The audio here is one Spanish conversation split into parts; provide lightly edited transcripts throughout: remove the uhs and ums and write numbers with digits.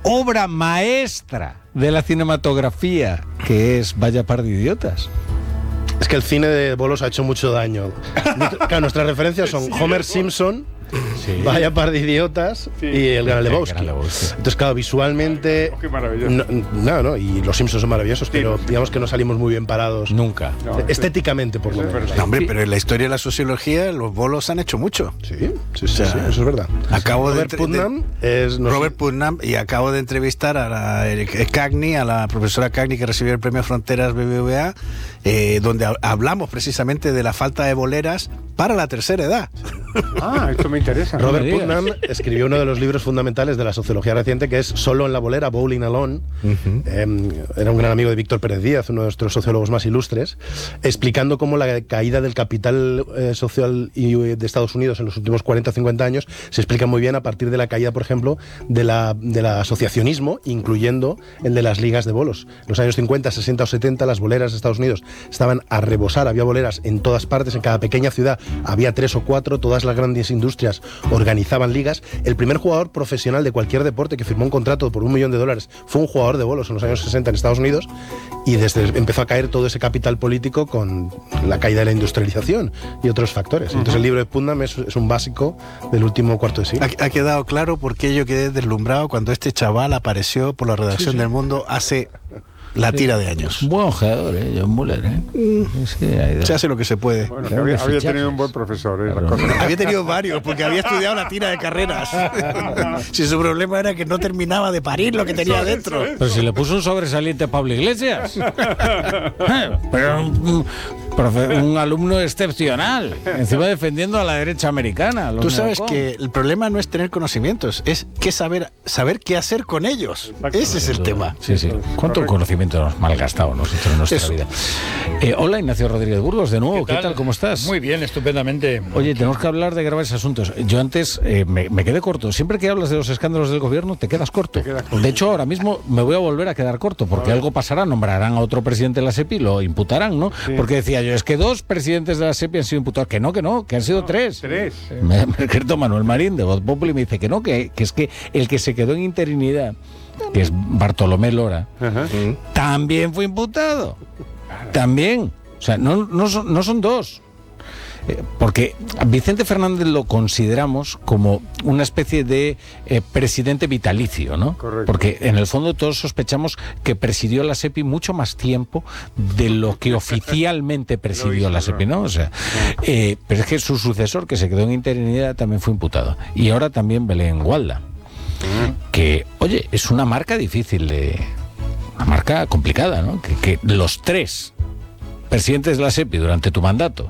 obra maestra de la cinematografía, que es Vaya par de idiotas. Es que el cine de bolos ha hecho mucho daño. Claro, nuestras referencias son Homer Simpson, sí, Vaya par de idiotas, sí, y el Gran Lebowski. Entonces, claro, visualmente... qué maravilloso. No, y los Simpsons son maravillosos, sí, pero digamos que no salimos muy bien parados. Nunca. No, estéticamente, por lo menos. No, hombre, pero en la historia de la sociología los bolos han hecho mucho. Sí, eso es verdad. Robert Putnam, y acabo de entrevistar a la profesora Cagney, que recibió el premio Fronteras BBVA, donde hablamos precisamente de la falta de boleras para la tercera edad. Ah, esto me interesa. Robert Putnam escribió uno de los libros fundamentales de la sociología reciente, que es Solo en la bolera, Bowling Alone. Era un gran amigo de Víctor Pérez Díaz, uno de nuestros sociólogos más ilustres, explicando cómo la caída del capital social de Estados Unidos en los últimos 40 o 50 años se explica muy bien a partir de la caída, por ejemplo, del asociacionismo, incluyendo el de las ligas de bolos. En los años 50, 60 o 70, las boleras de Estados Unidos estaban a rebosar, había boleras en todas partes, en cada pequeña ciudad había 3 o 4, todas las grandes industrias organizaban ligas. El primer jugador profesional de cualquier deporte que firmó un contrato por $1 millón fue un jugador de bolos en los años 60 en Estados Unidos, y desde empezó a caer todo ese capital político con la caída de la industrialización y otros factores. Entonces el libro de Putnam es un básico del último cuarto de siglo. Ha quedado claro por qué yo quedé deslumbrado cuando este chaval apareció por la redacción del Mundo hace la tira de años. Buen ojeador, John Muller. Se hace lo que se puede. Bueno, había tenido un buen profesor. Había tenido varios, porque había estudiado la tira de carreras. Si su problema era que no terminaba de parir lo que tenía dentro. Pero si le puso un sobresaliente a Pablo Iglesias. Pero un alumno excepcional, encima defendiendo a la derecha americana. Tú sabes que el problema no es tener conocimientos, es que saber qué hacer con ellos. Ese es el tema. Sí, sí. ¿Cuánto conocimiento hemos malgastado nosotros en nuestra vida? Hola, Ignacio Rodríguez Burgos, de nuevo. ¿Qué tal? ¿Cómo estás? Muy bien, estupendamente. Oye, tenemos que hablar de graves asuntos. Yo antes me quedé corto. Siempre que hablas de los escándalos del gobierno, te quedas corto. De hecho, ahora mismo me voy a volver a quedar corto, porque algo pasará, nombrarán a otro presidente de la SEPI, lo imputarán, ¿no? Sí. Porque decía yo, es que 2 presidentes de la SEPI han sido imputados. Que no, que han sido 3. 3. Me escrito Manuel Marín de Voz Populi y me dice que no, que es que el que se quedó en interinidad, que es Bartolomé Lora, también fue imputado. También. O sea, no son 2. Porque Vicente Fernández lo consideramos como una especie de presidente vitalicio, ¿no? Correcto. Porque en el fondo todos sospechamos que presidió la SEPI mucho más tiempo de lo que oficialmente presidió la SEPI, ¿no? O sea, pero es que su sucesor, que se quedó en interinidad, también fue imputado. Y ahora también Belén Gualda, que, oye, es una marca difícil, una marca complicada, ¿no? Que los 3 presidentes de la SEPI durante tu mandato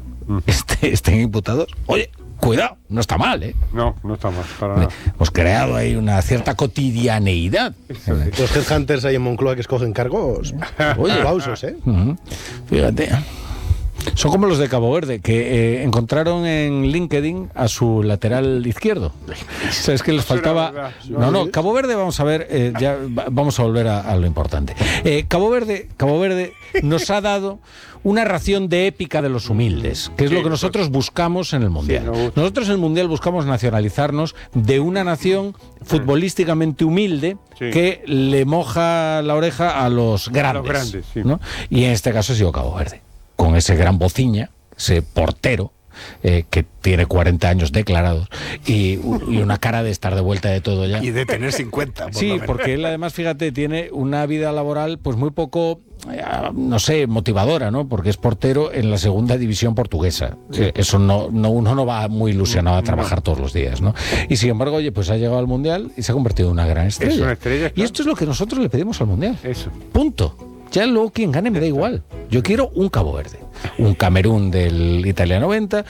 estén imputados. Oye, cuidado, no está mal, ¿eh? No está mal, para nada. Hemos creado ahí una cierta cotidianeidad. Los headhunters ahí en Moncloa que escogen cargos. Oye, aplausos, ¿eh? Fíjate. Son como los de Cabo Verde, que encontraron en LinkedIn a su lateral izquierdo. ¿Sabes que les faltaba? No, Cabo Verde, vamos a ver, ya vamos a volver a lo importante. Cabo Verde nos ha dado una ración de épica de los humildes, que es lo que nosotros buscamos en el Mundial. Nosotros en el Mundial buscamos nacionalizarnos de una nación futbolísticamente humilde que le moja la oreja a los grandes, ¿no? Y en este caso ha sido Cabo Verde, con ese gran bociña, ese portero, que tiene 40 años declarados y una cara de estar de vuelta de todo ya. Y de tener 50. Sí, porque él además, fíjate, tiene una vida laboral pues muy poco, no sé, motivadora, ¿no? Porque es portero en la segunda división portuguesa. Eso uno no va muy ilusionado a trabajar todos los días, ¿no? Y sin embargo, oye, pues ha llegado al Mundial y se ha convertido en una gran estrella. Es una estrella, claro. Y esto es lo que nosotros le pedimos al Mundial. Eso. Punto. Ya luego quien gane me da igual. Yo quiero un Cabo Verde, un Camerún del Italia 90,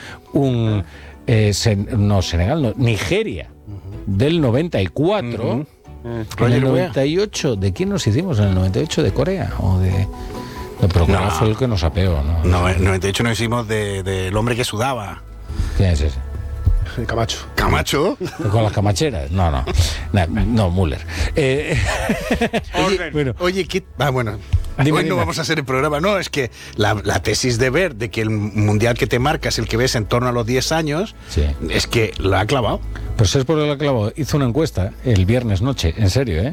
Nigeria del 94, en el 98, ¿de quién nos hicimos? ¿En el 98 de Corea? ¿O de...? Pero Corea fue el que nos apeó, ¿no? No, en el 98 nos hicimos del hombre que sudaba. ¿Quién es ese? ¿Camacho? Con las camacheras. No, Müller. Oye, ¿qué? Bueno. Hoy no vamos a hacer el programa. No, es que la tesis de Ver de que el mundial que te marca es el que ves en torno a los 10 años, es que lo ha clavado. Pues es por lo que lo ha clavado. Hizo una encuesta el viernes noche, en serio, ¿eh?